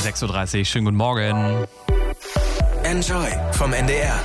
6.30 Uhr, schönen guten Morgen. Enjoy vom NDR.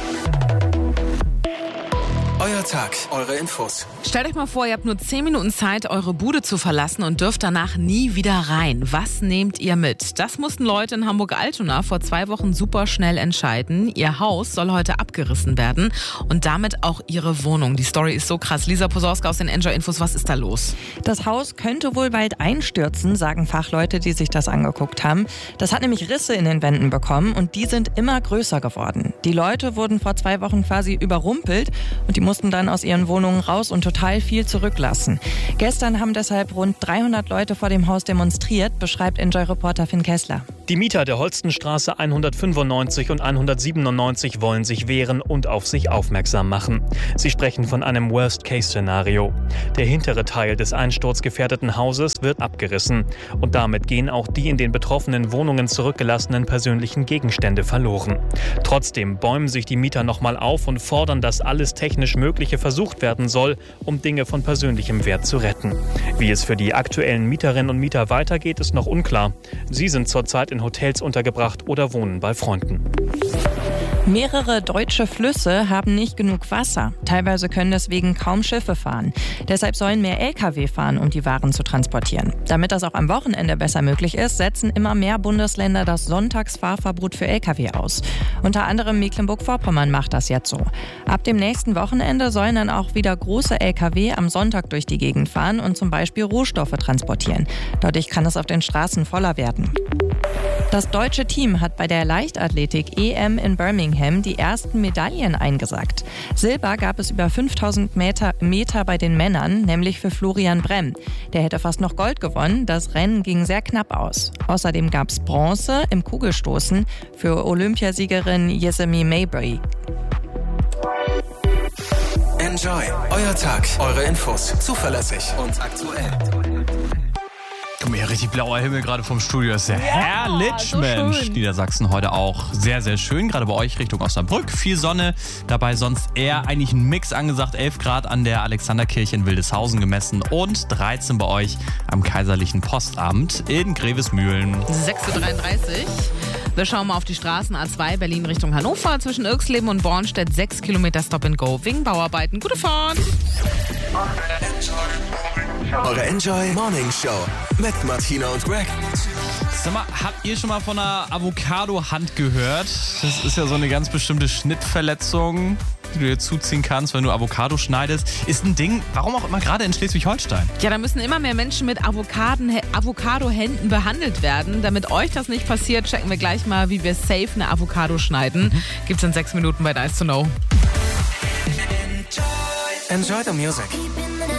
Euer Tag, eure Infos. Stellt euch mal vor, ihr habt nur 10 Minuten Zeit, eure Bude zu verlassen und dürft danach nie wieder rein. Was nehmt ihr mit? Das mussten Leute in Hamburg-Altona vor 2 Wochen super schnell entscheiden. Ihr Haus soll heute abgerissen werden und damit auch ihre Wohnung. Die Story ist so krass. Lisa Posorska aus den Enjoy-Infos, was ist da los? Das Haus könnte wohl bald einstürzen, sagen Fachleute, die sich das angeguckt haben. Das hat nämlich Risse in den Wänden bekommen und die sind immer größer geworden. Die Leute wurden vor 2 Wochen quasi überrumpelt und die mussten dann aus ihren Wohnungen raus und total viel zurücklassen. Gestern haben deshalb rund 300 Leute vor dem Haus demonstriert, beschreibt Enjoy-Reporter Finn Kessler. Die Mieter der Holstenstraße 195 und 197 wollen sich wehren und auf sich aufmerksam machen. Sie sprechen von einem Worst-Case-Szenario. Der hintere Teil des einsturzgefährdeten Hauses wird abgerissen. Und damit gehen auch die in den betroffenen Wohnungen zurückgelassenen persönlichen Gegenstände verloren. Trotzdem bäumen sich die Mieter nochmal auf und fordern, dass alles technisch Mögliche versucht werden soll, um Dinge von persönlichem Wert zu retten. Wie es für die aktuellen Mieterinnen und Mieter weitergeht, ist noch unklar. Sie sind zurzeit in Hotels untergebracht oder wohnen bei Freunden. Mehrere deutsche Flüsse haben nicht genug Wasser. Teilweise können deswegen kaum Schiffe fahren. Deshalb sollen mehr Lkw fahren, um die Waren zu transportieren. Damit das auch am Wochenende besser möglich ist, setzen immer mehr Bundesländer das Sonntagsfahrverbot für Lkw aus. Unter anderem Mecklenburg-Vorpommern macht das jetzt so. Ab dem nächsten Wochenende sollen dann auch wieder große Lkw am Sonntag durch die Gegend fahren und zum Beispiel Rohstoffe transportieren. Dadurch kann es auf den Straßen voller werden. Das deutsche Team hat bei der Leichtathletik-EM in Birmingham die ersten Medaillen eingesackt. Silber gab es über 5000 Meter bei den Männern, nämlich für Florian Bremm. Der hätte fast noch Gold gewonnen, das Rennen ging sehr knapp aus. Außerdem gab es Bronze im Kugelstoßen für Olympiasiegerin Yesemi Mabry. Enjoy, euer Tag, eure Infos. Zuverlässig und aktuell. Guck mal, hier richtig blauer Himmel gerade vom Studio. Das ist ja herrlich, so Mensch. schön. Niedersachsen heute auch sehr, sehr schön. Gerade bei euch Richtung Osnabrück. Viel Sonne. Dabei sonst eher eigentlich ein Mix angesagt. 11 Grad an der Alexanderkirche in Wildeshausen gemessen und 13 bei euch am Kaiserlichen Postamt in Grevesmühlen. 6.33 Uhr. Wir schauen mal auf die Straßen A2 Berlin Richtung Hannover. Zwischen Irxleben und Bornstedt 6 Kilometer Stop and Go wegen Bauarbeiten. Gute Fahrt! Eure Enjoy Morning Show mit Martina und Greg. Sag mal, habt ihr schon mal von einer Avocado-Hand gehört? Das ist ja so eine ganz bestimmte Schnittverletzung, die du dir zuziehen kannst, wenn du Avocado schneidest. Ist ein Ding, warum auch immer gerade in Schleswig-Holstein. Ja, da müssen immer mehr Menschen mit Avocado-Händen behandelt werden. Damit euch das nicht passiert, checken wir gleich mal, wie wir safe eine Avocado schneiden. Gibt's in 6 Minuten bei Nice to Know. Enjoy the music.